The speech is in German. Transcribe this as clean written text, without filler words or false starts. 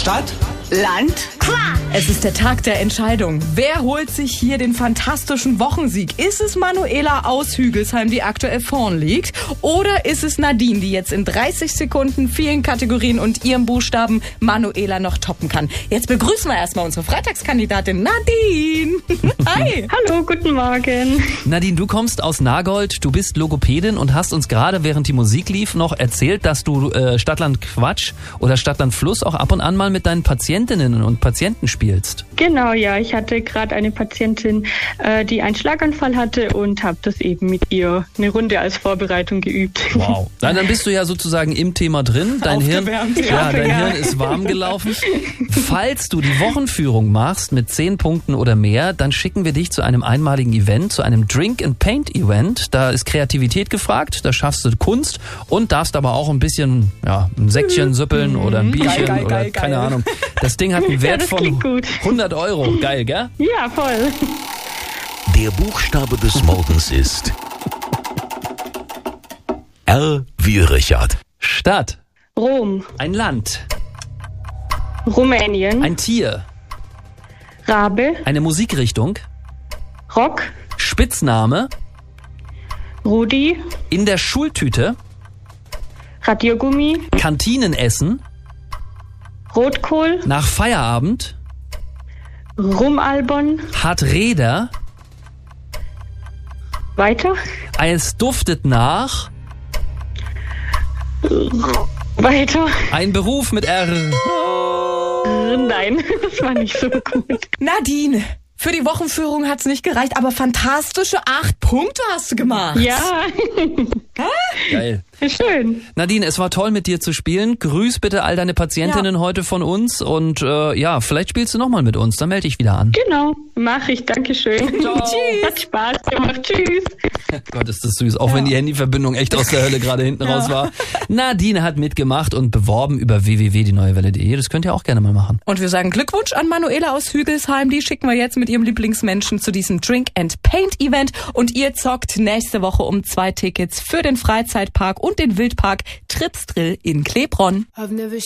Stadt? Land? Quatsch! Es ist der Tag der Entscheidung. Wer holt sich hier den fantastischen Wochensieg? Ist es Manuela aus Hügelsheim, die aktuell vorn liegt? Oder ist es Nadine, die jetzt in 30 Sekunden vielen Kategorien und ihrem Buchstaben Manuela noch toppen kann? Jetzt begrüßen wir erstmal unsere Freitagskandidatin Nadine. Hi. Hallo, guten Morgen. Nadine, du kommst aus Nagold, du bist Logopädin und hast uns gerade, während die Musik lief, noch erzählt, dass du Stadtland Quatsch oder Stadtland Fluss auch ab und an mal mit deinen Patientinnen und Patienten spielst. Genau, ja. Ich hatte gerade eine Patientin, die einen Schlaganfall hatte und habe das eben mit ihr eine Runde als Vorbereitung geübt. Wow. Dann bist du ja sozusagen im Thema drin. Dein Hirn ist warm gelaufen. Falls du die Wochenführung machst mit 10 Punkten oder mehr, dann schicken wir dich zu einem einmaligen Event, zu einem Drink-and-Paint-Event. Da ist Kreativität gefragt, da schaffst du Kunst und darfst aber auch ein bisschen ein Säckchen süppeln oder ein Bierchen geil. Keine Ahnung. Das Ding hat einen Wert von 100 €. Geil, gell? Ja, voll. Der Buchstabe des Morgens ist R wie Richard. Stadt. Rom. Ein Land. Rumänien. Ein Tier. Rabe. Eine Musikrichtung. Rock. Spitzname. Rudi. In der Schultüte. Radiergummi. Kantinenessen. Rotkohl. Nach Feierabend. Rumalbon. Hat Räder. Weiter. Es duftet nach. Weiter. Ein Beruf mit R. Nein, das war nicht so gut. Nadine, für die Wochenführung hat's nicht gereicht, aber fantastische 8 Punkte hast du gemacht. Ja. Geil. Schön. Nadine, es war toll, mit dir zu spielen. Grüß bitte all deine Patientinnen heute von uns und vielleicht spielst du nochmal mit uns, dann melde ich wieder an. Genau, mache ich. Dankeschön. Tschüss. Hat Spaß gemacht. Tschüss. Gott, ist das süß, auch wenn die Handyverbindung echt aus der Hölle gerade hinten raus war. Nadine hat mitgemacht und beworben über www.dieneuewelle.de. Das könnt ihr auch gerne mal machen. Und wir sagen Glückwunsch an Manuela aus Hügelsheim. Die schicken wir jetzt mit ihrem Lieblingsmenschen zu diesem Drink-and-Paint-Event. Und ihr zockt nächste Woche um 2 Tickets für den Freizeitpark und den Wildpark Trips Drill in Klebronn.